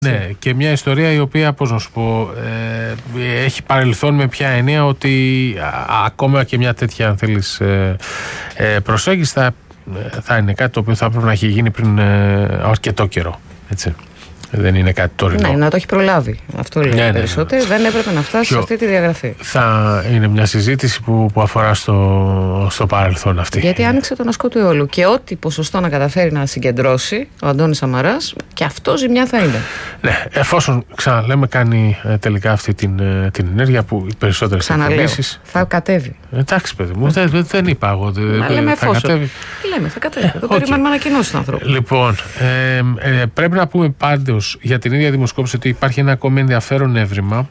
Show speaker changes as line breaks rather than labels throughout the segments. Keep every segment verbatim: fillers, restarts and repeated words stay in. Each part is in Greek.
Ναι, και μια ιστορία η οποία, πώς να σου πω, ε, έχει παρελθόν με ποια έννοια ότι α, ακόμα και μια τέτοια, αν θέλεις, ε, ε, προσέγγιση θα, θα είναι κάτι το οποίο θα πρέπει να έχει γίνει πριν ε, αρκετό καιρό. Έτσι. Δεν είναι κάτι τωρινό.
Ναι, να το έχει προλάβει. Αυτό λέει
ναι, ναι,
περισσότερο. Ναι, ναι. Δεν έπρεπε να φτάσει
Ποιο...
σε αυτή τη διαγραφή.
Θα είναι μια συζήτηση που, που αφορά στο, στο παρελθόν αυτή.
Γιατί άνοιξε τον ασκό του αιώλου. Και ό,τι ποσοστό να καταφέρει να συγκεντρώσει ο Αντώνης Σαμαράς, και αυτό ζημιά θα είναι.
Ναι, εφόσον ξαναλέμε κάνει ε, τελικά αυτή την, ε, την ενέργεια που οι περισσότερες
εκκλήσεις. Θα κατέβει.
Εντάξει, παιδί μου, δεν, δεν, δεν είπα εγώ. Δε,
Μα λέμε
θα
εφόσον.
Κατέβει.
Λέμε, θα κατέβει. Ε, το okay. Περιμένουμε ανακοινώσεις του ανθρώπου.
Λοιπόν, ε, ε, πρέπει να πούμε πάντως για την ίδια δημοσκόπηση ότι υπάρχει ένα ακόμη ενδιαφέρον έβριμα,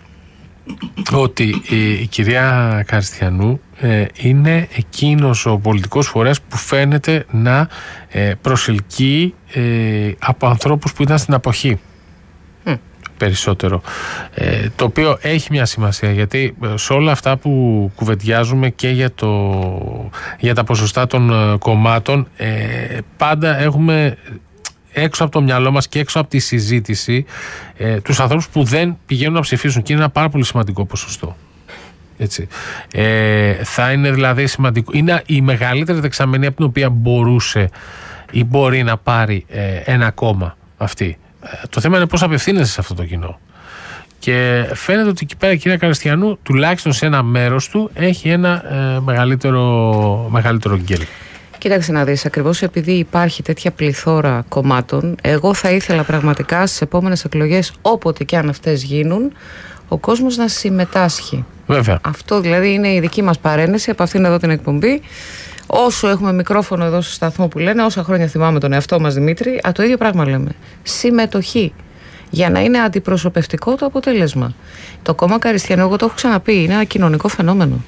ότι η, η κυρία Καριστιανού ε, είναι εκείνος ο πολιτικός φορέας που φαίνεται να ε, προσελκύει ε, από ανθρώπους που ήταν στην αποχή mm. περισσότερο, ε, το οποίο έχει μια σημασία, γιατί σε όλα αυτά που κουβεντιάζουμε και για, το, για τα ποσοστά των κομμάτων ε, πάντα έχουμε έξω από το μυαλό μας και έξω από τη συζήτηση ε, τους ανθρώπους που δεν πηγαίνουν να ψηφίσουν, και είναι ένα πάρα πολύ σημαντικό ποσοστό. Έτσι. Ε, θα είναι δηλαδή σημαντικό, είναι η μεγαλύτερη δεξαμενή από την οποία μπορούσε ή μπορεί να πάρει ε, ένα κόμμα αυτή. Ε, το θέμα είναι πώς απευθύνεσαι σε αυτό το κοινό. Και φαίνεται ότι εκεί πέρα η κυρία Καριστιανού, τουλάχιστον σε ένα μέρος του, έχει ένα ε, μεγαλύτερο, μεγαλύτερο γκέλ.
Κοίταξε να δεις, ακριβώς επειδή υπάρχει τέτοια πληθώρα κομμάτων, εγώ θα ήθελα πραγματικά στις επόμενες εκλογές, όποτε και αν αυτές γίνουν, ο κόσμος να συμμετάσχει.
Βέβαια.
Αυτό δηλαδή είναι η δική μας παρένεση από αυτήν εδώ την εκπομπή. Όσο έχουμε μικρόφωνο εδώ στο σταθμό που λένε, όσα χρόνια θυμάμαι τον εαυτό μας, Δημήτρη, α, το ίδιο πράγμα λέμε. Συμμετοχή. Για να είναι αντιπροσωπευτικό το αποτέλεσμα. Το κόμμα Καριστιανού, εγώ το έχω ξαναπεί, είναι ένα κοινωνικό φαινόμενο.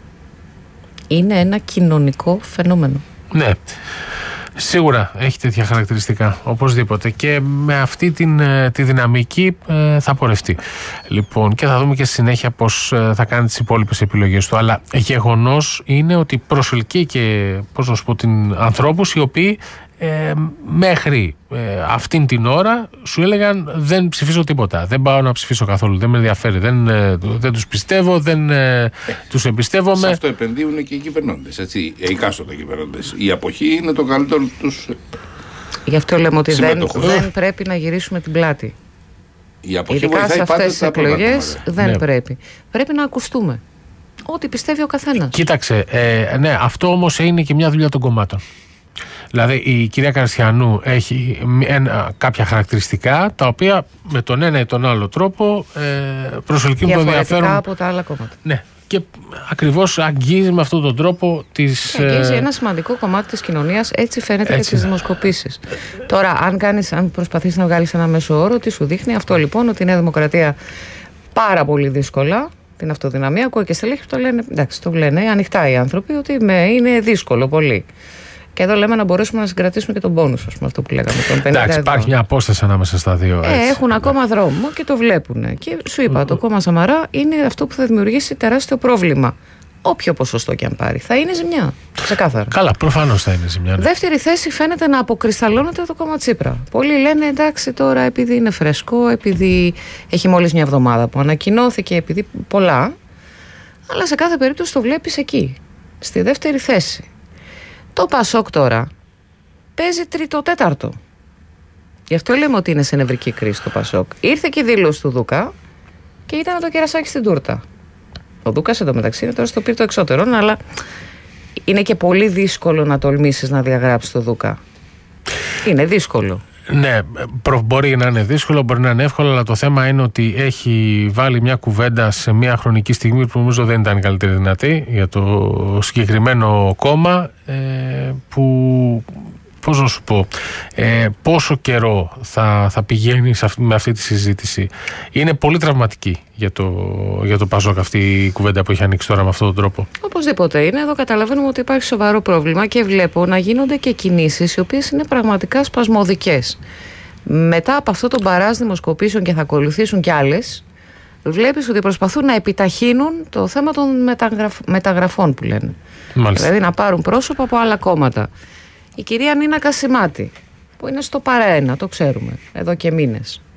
Είναι ένα κοινωνικό φαινόμενο.
Ναι, σίγουρα έχει τέτοια χαρακτηριστικά, οπωσδήποτε, και με αυτή την, τη δυναμική ε, θα πορευτεί. Λοιπόν, και θα δούμε και στη συνέχεια πώς ε, θα κάνει τις υπόλοιπες επιλογές του. Αλλά γεγονός είναι ότι προσελκύει και, πώς να σου πω, την ανθρώπους οι οποίοι ε, μέχρι ε, αυτήν την ώρα σου έλεγαν δεν ψηφίζω τίποτα, δεν πάω να ψηφίσω καθόλου, δεν με ενδιαφέρει, δεν, ε, δεν τους πιστεύω, δεν ε, τους εμπιστεύομαι.
Σε αυτό επενδύουν και οι κυβερνώντες, έτσι, οι εκάστοτε κυβερνώντες. Η αποχή είναι το καλύτερο τους.
Γι' αυτό λέμε ότι δεν, δεν πρέπει να γυρίσουμε την πλάτη.
Η αποχή
ειδικά σε αυτές τις εκλογές δεν
ναι.
πρέπει. Πρέπει να ακουστούμε. Ό,τι πιστεύει ο καθένας.
Κοίταξε, ε, ναι, αυτό όμως είναι και μια δουλειά των κομμάτων. Δηλαδή η κυρία Καριστιανού έχει ένα, κάποια χαρακτηριστικά τα οποία με τον ένα ή τον άλλο τρόπο ε, προσελκύουν το ενδιαφέρον.
Διαφορετικά από τα άλλα κόμματα.
Ναι. Και ακριβώς αγγίζει με αυτόν τον τρόπο τις...
Και αγγίζει ένα σημαντικό κομμάτι της κοινωνίας, έτσι φαίνεται έτσι. Και στις δημοσκοπήσεις. Τώρα, αν, κάνεις, αν προσπαθείς να βγάλεις ένα μέσο όρο, τι σου δείχνει αυτό λοιπόν, ότι η Νέα Δημοκρατία πάρα πολύ δύσκολα, την αυτοδυναμία, ακούω και στελέχη που το λένε, εντάξει, το λένε ανοιχτά οι άνθρωποι, ότι με, είναι δύσκολο πολύ. Και εδώ λέμε να μπορέσουμε να συγκρατήσουμε και τον πόνους, ας πούμε, αυτό που λέγαμε. Τον πενήντα
εντάξει, υπάρχει μια απόσταση ανάμεσα στα δύο.
Ε, έχουν ακόμα δρόμο και το βλέπουν. Και σου είπα, το κόμμα Σαμαρά είναι αυτό που θα δημιουργήσει τεράστιο πρόβλημα. Όποιο ποσοστό και αν πάρει. Θα είναι ζημιά. Ξεκάθαρα.
Καλά, προφανώς θα είναι ζημιά. Ναι.
Δεύτερη θέση φαίνεται να αποκρισταλώνεται το κόμμα Τσίπρα. Πολλοί λένε εντάξει τώρα επειδή είναι φρεσκό, επειδή έχει μόλις μια εβδομάδα που ανακοινώθηκε, επειδή πολλά. Αλλά σε κάθε περίπτωση το βλέπεις εκεί. Στη δεύτερη θέση. Το Πασόκ τώρα παίζει τρίτο-τέταρτο. Γι' αυτό λέμε ότι είναι σε νευρική κρίση το Πασόκ. Ήρθε και η δήλωση του Δούκα και ήταν το κερασάκι στην τούρτα. Ο Δούκας εντωμεταξύ είναι τώρα στο πύρτο εξώτερων, αλλά είναι και πολύ δύσκολο να τολμήσεις να διαγράψεις το Δούκα. Είναι δύσκολο.
Ναι, μπορεί να είναι δύσκολο, μπορεί να είναι εύκολο, αλλά το θέμα είναι ότι έχει βάλει μια κουβέντα σε μια χρονική στιγμή που νομίζω δεν ήταν η καλύτερη δυνατή για το συγκεκριμένο κόμμα, ε, που, πώς να σου πω, ε, πόσο καιρό θα, θα πηγαίνει σε αυτή, με αυτή τη συζήτηση. Είναι πολύ τραυματική για το, για το Πασόκ αυτή η κουβέντα που έχει ανοίξει τώρα με αυτόν τον τρόπο. Οπωσδήποτε
είναι. Εδώ καταλαβαίνουμε ότι υπάρχει σοβαρό πρόβλημα και βλέπω να γίνονται και κινήσεις οι οποίες είναι πραγματικά σπασμωδικές. Μετά από αυτό το μπαράζ δημοσκοπήσεων, και θα ακολουθήσουν κι άλλες, βλέπεις ότι προσπαθούν να επιταχύνουν το θέμα των μεταγραφ... μεταγραφών που λένε. Μάλιστα. Δηλαδή να πάρουν πρόσωπα από άλλα κόμματα. Η κυρία Νίνα Κασιμάτη, που είναι στο παραένα, το ξέρουμε, εδώ και μήνες.